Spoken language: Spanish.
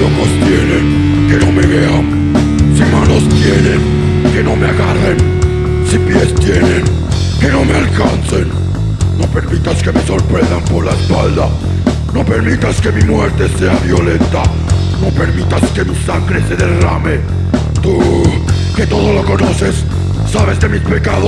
ojos tienen, que no me vean. Si manos tienen, que no me agarren. Si pies tienen, que no me alcancen. No permitas que me sorprendan por la espalda. No permitas que mi muerte sea violenta. No permitas que mi sangre se derrame. Tú, que todo lo conoces, sabes de mis pecados.